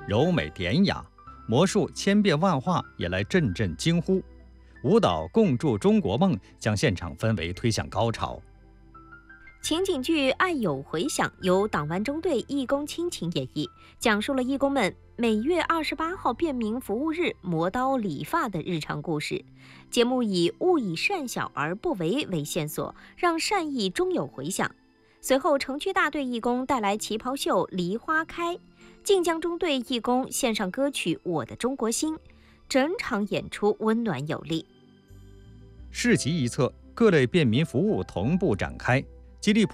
柔美典雅，魔术千变万化也来阵阵惊呼。舞蹈共筑中国梦将现场氛围推向高潮。 情景剧《爱有回响》由党湾中队义工亲情演绎，讲述了义工们每月28号便民服务日磨刀理发的日常故事。节目以勿以善小而不为为线索，让善意终有回响。随后，城区大队义工带来旗袍秀《梨花开》，晋江中队义工献上歌曲《我的中国心》，整场演出温暖有力。 市集一侧，各类便民服务同步展开，激励